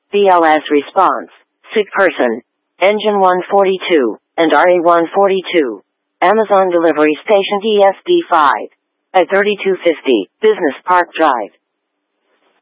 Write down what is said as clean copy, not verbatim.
BLS response. Sick person. Engine 142, and RA 142. Amazon Delivery Station DSD 5. At 3250, Business Park Drive.